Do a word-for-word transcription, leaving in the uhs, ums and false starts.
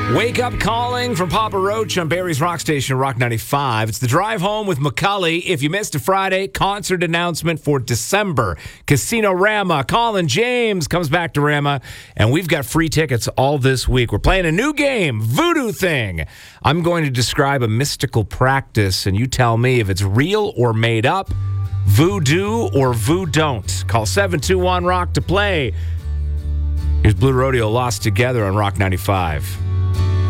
Wake Up Calling from Papa Roach on Barry's Rock Station, Rock ninety-five. It's the drive home with McCully. If you missed a Friday, concert announcement for December. Casino Rama. Colin James comes back to Rama, and we've got free tickets all this week. We're playing a new game, Voodoo Thing. I'm going to describe a mystical practice, and you tell me if it's real or made up, voodoo or voodoo-don't. Call seven two one rock to play. Here's Blue Rodeo Lost Together on Rock ninety-five.